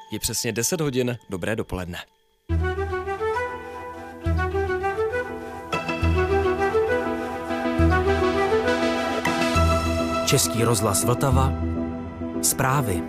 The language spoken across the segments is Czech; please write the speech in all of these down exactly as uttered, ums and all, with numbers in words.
Je přesně deset hodin, dobré dopoledne. Český rozhlas Vltava. Zprávy.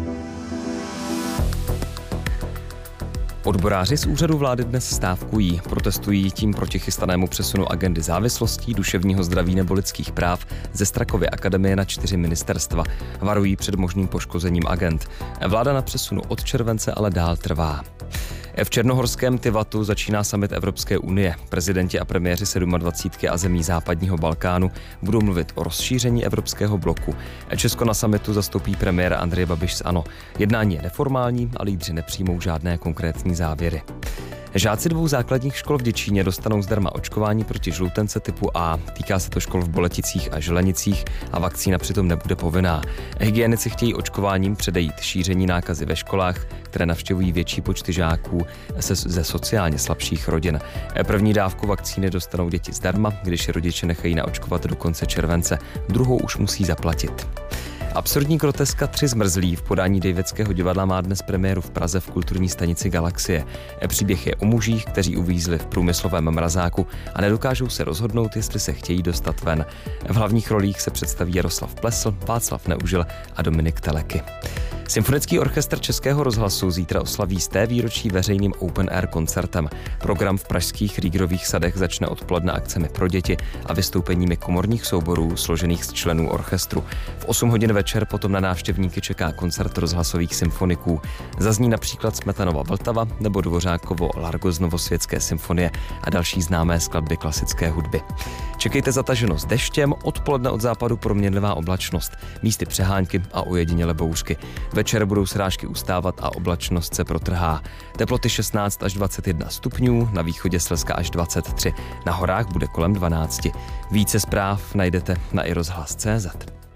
Odboráři z úřadu vlády dnes stávkují. Protestují tím proti chystanému přesunu agendy závislostí, duševního zdraví nebo lidských práv ze Strakovy akademie na čtyři ministerstva. Varují před možným poškozením agend. Vláda na přesunu od července ale dál trvá. V černohorském Tivatu začíná summit Evropské unie. Prezidenti a premiéři dvacítky sedmi a zemí západního Balkánu budou mluvit o rozšíření evropského bloku. Česko na summitu zastoupí premiér Andrej Babiš z ANO. Jednání je neformální a lídři nepřijmou žádné konkrétní závěry. Žáci dvou základních škol v Děčíně dostanou zdarma očkování proti žloutence typu A. Týká se to škol v Boleticích a Želenicích a vakcína přitom nebude povinná. Hygienici chtějí očkováním předejít šíření nákazy ve školách, které navštěvují větší počty žáků ze, ze sociálně slabších rodin. První dávku vakcíny dostanou děti zdarma, když rodiče nechají naočkovat do konce července. Druhou už musí zaplatit. Absurdní groteska Tři zmrzlí v podání Davidského divadla má dnes premiéru v Praze v kulturní stanici Galaxie. Příběh je o mužích, kteří uvízli v průmyslovém mrazáku a nedokážou se rozhodnout, jestli se chtějí dostat ven. V hlavních rolích se představí Jaroslav Plesl, Václav Neužil a Dominik Teleky. Symfonický orchestr Českého rozhlasu zítra oslaví sté výročí veřejným open air koncertem. Program v pražských Rýgrových sadech začne odpoledne akcemi pro děti a vystoupeními komorních souborů složených z členů orchestru. V osm hodin večer potom na návštěvníky čeká koncert rozhlasových symfoniků. Zazní například Smetanova Vltava nebo Dvořákovo Largo z Novosvětské symfonie a další známé skladby klasické hudby. Čekejte zataženost deštěm, odpoledne od západu proměnlivá oblačnost, místy přehánky a ojediněle bouřky. Večer budou srážky ustávat a oblačnost se protrhá. Teploty šestnáct až dvacet jedna stupňů, na východě Slezska až dvacet tři, na horách bude kolem dvanáct. Více zpráv najdete na i rozhlas tečka cé zet.